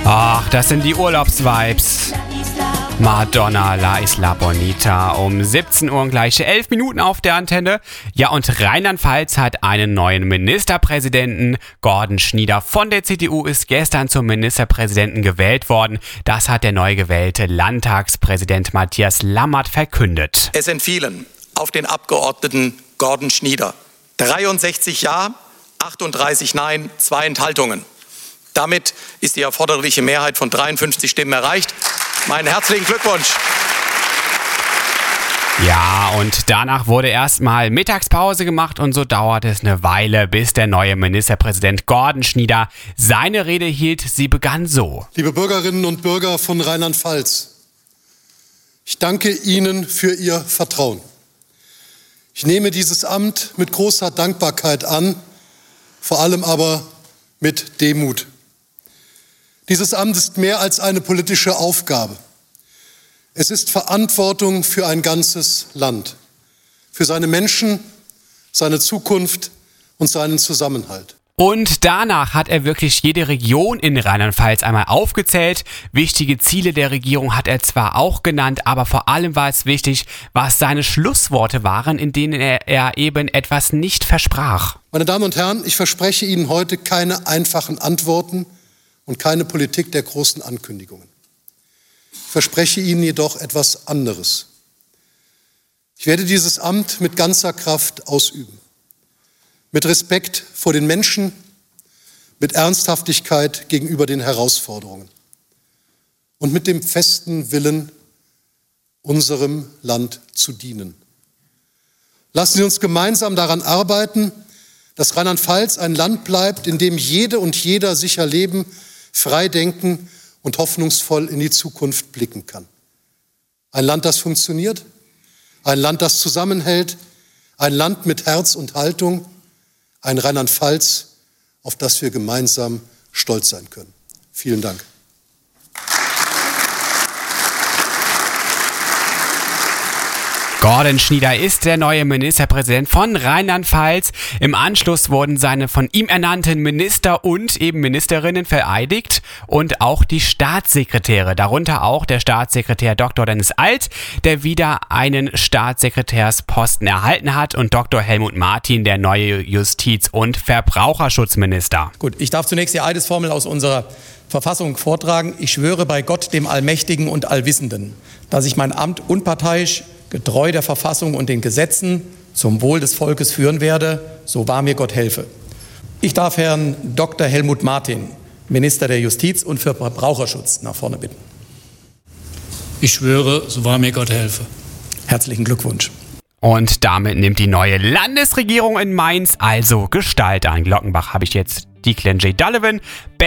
Ach, das sind die Urlaubsvibes. Madonna, La Isla Bonita, um 17 Uhr und gleich 11 Minuten auf der Antenne. Ja, und Rheinland-Pfalz hat einen neuen Ministerpräsidenten. Gordon Schnieder von der CDU ist gestern zum Ministerpräsidenten gewählt worden. Das hat der neu gewählte Landtagspräsident Matthias Lammert verkündet. Es entfielen auf den Abgeordneten Gordon Schnieder 63 Ja, 38 Nein, 2 Enthaltungen. Damit ist die erforderliche Mehrheit von 53 Stimmen erreicht. Meinen herzlichen Glückwunsch. Ja, und danach wurde erstmal Mittagspause gemacht und so dauerte es eine Weile, bis der neue Ministerpräsident Gordon Schnieder seine Rede hielt. Sie begann so. Liebe Bürgerinnen und Bürger von Rheinland-Pfalz, ich danke Ihnen für Ihr Vertrauen. Ich nehme dieses Amt mit großer Dankbarkeit an, vor allem aber mit Demut. Dieses Amt ist mehr als eine politische Aufgabe. Es ist Verantwortung für ein ganzes Land, für seine Menschen, seine Zukunft und seinen Zusammenhalt. Und danach hat er wirklich jede Region in Rheinland-Pfalz einmal aufgezählt. Wichtige Ziele der Regierung hat er zwar auch genannt, aber vor allem war es wichtig, was seine Schlussworte waren, in denen er eben etwas nicht versprach. Meine Damen und Herren, ich verspreche Ihnen heute keine einfachen Antworten und keine Politik der großen Ankündigungen. Ich verspreche Ihnen jedoch etwas anderes. Ich werde dieses Amt mit ganzer Kraft ausüben. Mit Respekt vor den Menschen, mit Ernsthaftigkeit gegenüber den Herausforderungen und mit dem festen Willen, unserem Land zu dienen. Lassen Sie uns gemeinsam daran arbeiten, dass Rheinland-Pfalz ein Land bleibt, in dem jede und jeder sicher leben, frei denken und hoffnungsvoll in die Zukunft blicken kann. Ein Land, das funktioniert, ein Land, das zusammenhält, ein Land mit Herz und Haltung, ein Rheinland-Pfalz, auf das wir gemeinsam stolz sein können. Vielen Dank. Gordon Schnieder ist der neue Ministerpräsident von Rheinland-Pfalz. Im Anschluss wurden seine von ihm ernannten Minister und eben Ministerinnen vereidigt und auch die Staatssekretäre, darunter auch der Staatssekretär Dr. Dennis Alt, der wieder einen Staatssekretärsposten erhalten hat, und Dr. Helmut Martin, der neue Justiz- und Verbraucherschutzminister. Gut, ich darf zunächst die Eidesformel aus unserer Verfassung vortragen. Ich schwöre bei Gott, dem Allmächtigen und Allwissenden, dass ich mein Amt unparteiisch, getreu der Verfassung und den Gesetzen zum Wohl des Volkes führen werde, so wahr mir Gott helfe. Ich darf Herrn Dr. Helmut Martin, Minister der Justiz und für Verbraucherschutz, nach vorne bitten. Ich schwöre, so wahr mir Gott helfe. Herzlichen Glückwunsch. Und damit nimmt die neue Landesregierung in Mainz also Gestalt an. Glockenbach habe ich jetzt Declan J. Dullivan,